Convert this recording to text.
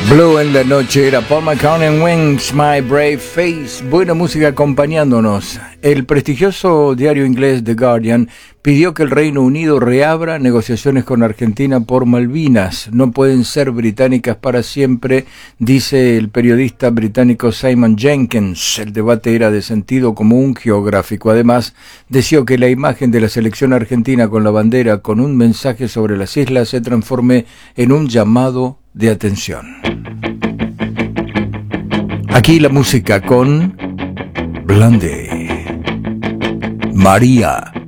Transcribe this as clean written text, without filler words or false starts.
Blue en la noche era Paul McCartney and Wings, My Brave Face. Buena música acompañándonos. El prestigioso diario inglés The Guardian pidió que el Reino Unido reabra negociaciones con Argentina por Malvinas. No pueden ser británicas para siempre, dice el periodista británico Simon Jenkins. El debate era de sentido común geográfico. Además, deseó que la imagen de la selección argentina con la bandera con un mensaje sobre las islas se transforme en un llamado de atención. Aquí la música con Blondie, María.